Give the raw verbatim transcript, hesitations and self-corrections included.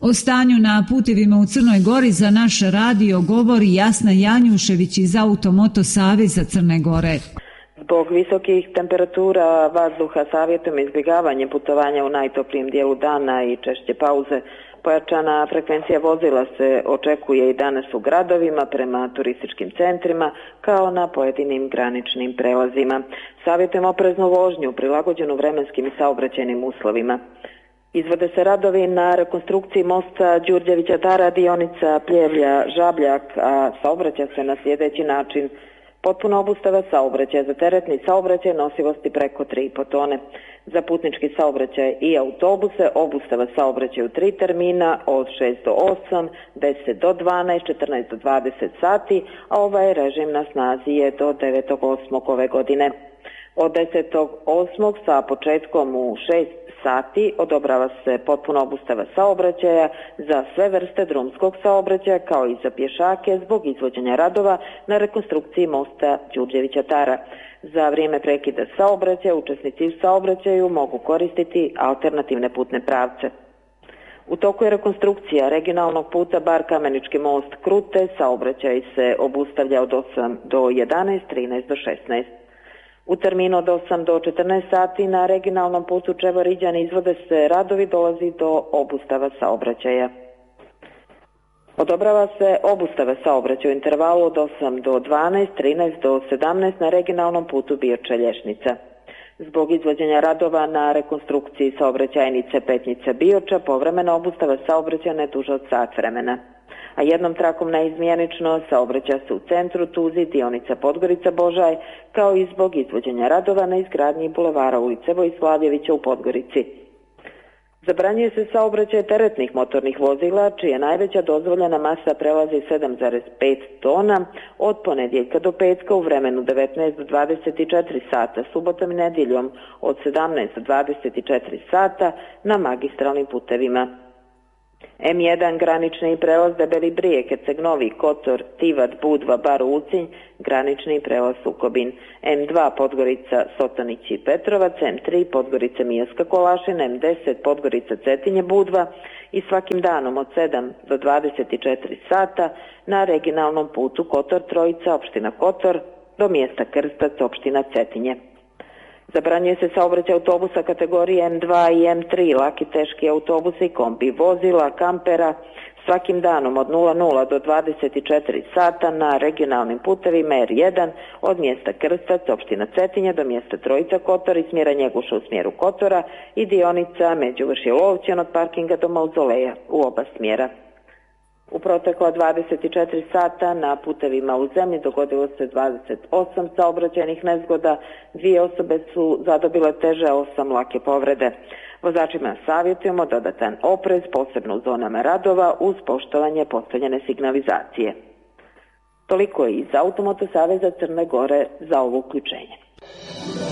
O stanju na putevima u Crnoj Gori za naš radio govori Jasna Janjušević iz Automoto saveza Crne Gore. Zbog visokih temperatura vazduha savjetujemo izbjegavanje putovanja u najtoplijem dijelu dana i češće pauze. Pojačana frekvencija vozila se očekuje i danas u gradovima prema turističkim centrima kao na pojedinim graničnim prelazima. Savjetujemo opreznu vožnju prilagođenu vremenskim i saobraćajnim uslovima. Izvode se radovi na rekonstrukciji mosta Đurđevića Tara, dionica Pljevlja-Žabljak, a saobraća se na sljedeći način. Potpuna obustava saobraćaja za teretni saobraćaj nosivosti preko tri i po tone. Za putnički saobraćaj i autobuse obustava saobraćaja u tri termina od šest do osam, deset do dvanaest, četrnaest do dvadeset sati, a ovaj režim na snazi je do devetog osmog ove godine. Od desetog osmog sa početkom u šest sati odobrava se potpuna obustava saobraćaja za sve vrste drumskog saobraćaja kao i za pješake zbog izvođenja radova na rekonstrukciji mosta Đurđevića Tara. Za vrijeme prekida saobraćaja učesnici u saobraćaju mogu koristiti alternativne putne pravce. U toku je rekonstrukcija regionalnog puta Bar Kamenički most Krute, saobraćaj se obustavlja od osam do jedanaest, trinaest do šesnaest. U terminu od osam do četrnaest sati na regionalnom putu Čevor-Iđani izvode se radovi, dolazi do obustava saobraćaja. Odobrava se obustava saobraćaja u intervalu od osam do dvanaest, trinaest do sedamnaest na regionalnom putu Bioča-Lješnica. Zbog izvođenja radova na rekonstrukciji saobraćajnice Petnica-Bioča povremena obustava saobraćaja ne duže od sat vremena. A jednom trakom neizmjenično saobraća se u centru Tuzi, dionica Podgorica-Božaj, kao i zbog izvođenja radova na izgradnji bulevara ulice Vojslavljevića u Podgorici. Zabranjuje se saobraćaj teretnih motornih vozila, čija najveća dozvoljena masa prelazi sedam zarez pet tona od ponedjeljka do petka u vremenu devetnaest do dvadeset četiri sata, subotom i nedjeljom od sedamnaest do dvadeset četiri sata na magistralnim putevima. em jedan granični prelaz Debeli Brijeg, Herceg Novi, Kotor, Tivat, Budva, Bar Ulcinj, granični prelaz Sukobin, em dva Podgorica, Sotanić i Petrovac, em tri Podgorica Mijaska Kolašina, em deset Podgorica Cetinje Budva i svakim danom od sedam do dvadeset četiri sata na regionalnom putu Kotor Trojica, opština Kotor, do mjesta Krstac, opština Cetinje. Zabranjuje se saobraćaj autobusa kategorije em dva i em tri, laki teški autobusi, kombi vozila, kampera, svakim danom od nula nula do dvadeset četiri sata na regionalnim putevima er jedan od mjesta Krstac, opština Cetinje, do mjesta Trojica Kotor i smjera Njeguša u smjeru Kotora i dionica Međuvršje Lovćan od parkinga do Mauzoleja u oba smjera. U protekla dvadeset četiri sata na putevima u zemlji dogodilo se dvadeset osam saobraćajnih nezgoda, dvije osobe su zadobile teže, osam lake povrede. Vozačima savjetujemo dodatan oprez, posebno u zonama radova, uz poštovanje postavljene signalizacije. Toliko je iz Automoto saveza Crne Gore za ovo uključenje.